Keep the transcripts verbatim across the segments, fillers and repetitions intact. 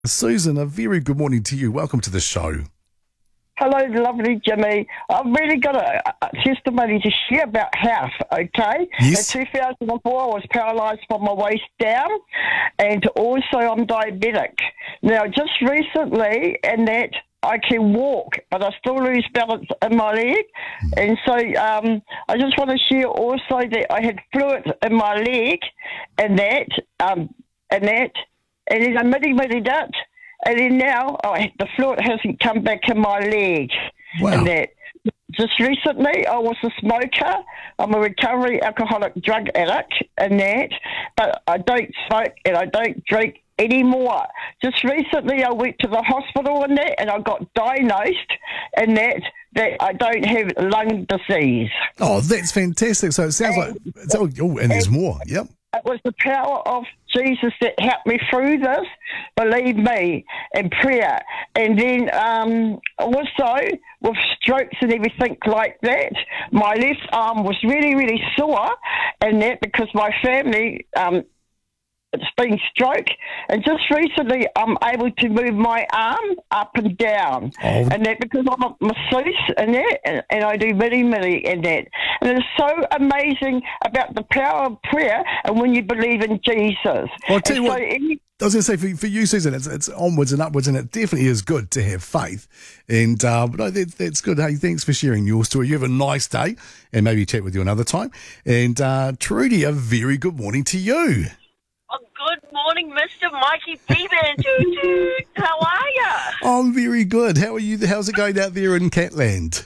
Susan, a very good morning to you. Welcome to the show. Hello, lovely Jimmy. I've really got a, a testimony to share about health, okay? Yes. In two thousand four, I was paralysed from my waist down, and also I'm diabetic. Now, just recently, and that I can walk, but I still lose balance in my leg. And so um, I just want to share also that I had fluid in my leg, and that, um, and that, and then I midi midi that. And then now, oh, the fluid hasn't come back in my leg. Wow. And that. Just recently, I was a smoker. I'm a recovery alcoholic drug addict and that. But I don't smoke and I don't drink anymore. Just recently, I went to the hospital and that, and I got diagnosed and that, that I don't have lung disease. Oh, that's fantastic. So it sounds and, like, it's, oh, oh, and there's more. Yep. It was the power of Jesus that helped me through this, believe me, and prayer. And then um, also with strokes and everything like that, my left arm was really, really sore, and that because my family, um, it's been stroke, and just recently I'm able to move my arm up and down, Oh. and that because I'm a masseuse and that, and, and I do midi midi and that, and it's so amazing about the power of prayer and when you believe in Jesus. Well, I'll tell And you so what, any, I was going to say, for, for you, Susan, it's, it's onwards and upwards, and it definitely is good to have faith. And uh, but no, that, that's good. Hey, thanks for sharing your story. You have a nice day, and maybe chat with you another time. And uh, Trudy, a very good morning to you. Oh, good morning, Mister Mikey Beaver. How are you? I'm very good. How are you? How's it going out there in Catland?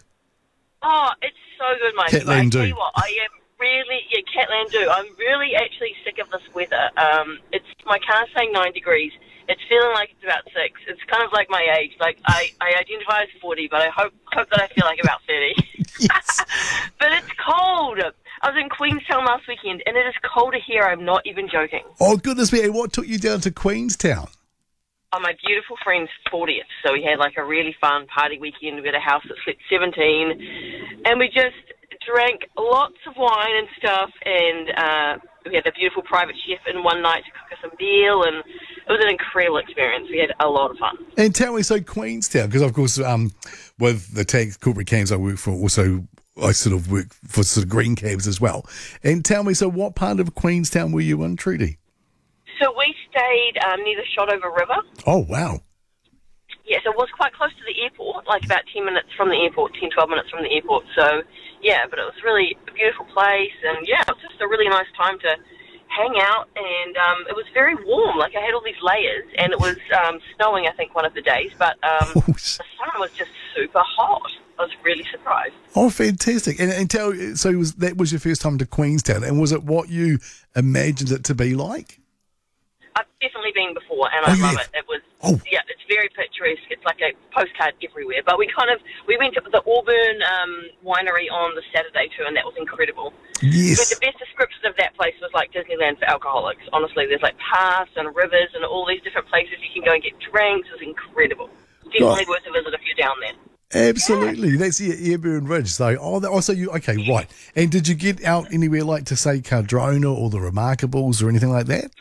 Oh, it's so good, Mikey. Catland I do. tell you what, I am really, yeah, Catland do. I'm really actually sick of this weather. Um, it's my car's saying nine degrees. It's feeling like it's about six. It's kind of like my age. Like I, I identify as forty, but I hope hope that I feel like about thirty. Yes. But it's cold. I was in Queenstown last weekend, and it is colder here. I'm not even joking. Oh, goodness me. What took you down to Queenstown? On my beautiful friend's fortieth, so we had like a really fun party weekend. We had a house that slept seventeen, and we just drank lots of wine and stuff, and uh, we had a beautiful private chef in one night to cook us a meal, and it was an incredible experience. We had a lot of fun. And tell me, so Queenstown, because of course um, with the tax corporate cabs I work for, also I sort of work for sort of green cabs as well. And tell me, so what part of Queenstown were you in, Trudy? So we stayed um, near the Shotover River. Oh, wow. Yeah, so it was quite close to the airport, like about ten minutes from the airport, ten, twelve minutes from the airport. So, yeah, but it was really a beautiful place, and, yeah, it was just a really nice time to hang out, and um, it was very warm. Like, I had all these layers, and it was um, snowing, I think, one of the days, but um, Oh, the sun was just super hot. I was really surprised. oh, fantastic. And, and tell so was, that was your first time to Queenstown, and was it what you imagined it to be like? I've definitely been before, and Oh, I you love have? it. It was, Oh. yeah, it's very picturesque. It's like a postcard everywhere. But we kind of, we went to the Auburn um, winery on the Saturday too, and that was incredible. Yes. But the best description of that place was like Disneyland for alcoholics. Honestly, there's like paths and rivers and all these different places you can go and get drinks. It was incredible. Definitely God. worth a visit if you're down there. Absolutely. That's the Airburn Ridge. So, oh, that, oh, so you, okay, right. And did you get out anywhere like to say Cardrona or the Remarkables or anything like that?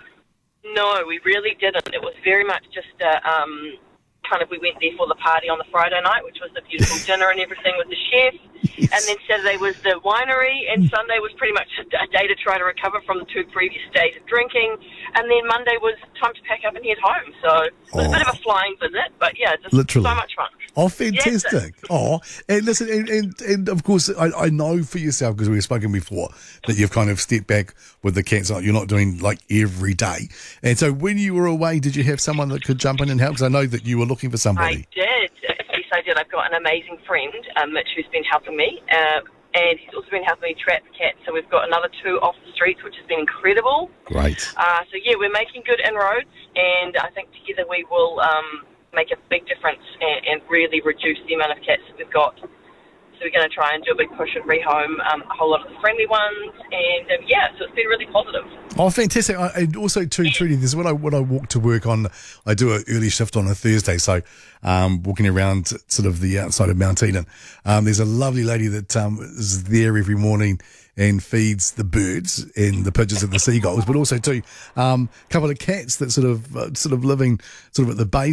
No, we really didn't. It was very much just uh, um, kind of, we went there for the party on the Friday night, which was the beautiful dinner and everything with the chef. Yes. And then Saturday was the winery, and Sunday was pretty much a day to try to recover from the two previous days of drinking. And then Monday was time to pack up and head home. So it was Oh. a bit of a flying visit, but yeah, just Literally. so much fun. Oh, fantastic. Oh, and listen, and, and, and of course, I, I know for yourself, because we've spoken before, that you've kind of stepped back with the cats. Like, you're not doing like every day. And so when you were away, did you have someone that could jump in and help? Because I know that you were looking for somebody. I did. Yes, I did. I've got an amazing friend, um, Mitch, who's been helping me. Uh, and he's also been helping me trap cats. So we've got another two off the streets, which has been incredible. Great. Uh, so, yeah, we're making good inroads, and I think together we will um, make a big difference and, and really reduce the amount of cats that we've got. So we're going to try and do a big push and rehome um, a whole lot of the friendly ones. And um, yeah, so it's been really positive. Oh, fantastic! I, and also, too, Trudy, this is when I when I walk to work on. I do an early shift on a Thursday, so um, walking around sort of the outside of Mount Eden. Um, there's a lovely lady that um, is there every morning and feeds the birds and the pigeons and the seagulls, but also too um, a couple of cats that sort of uh, sort of living sort of at the base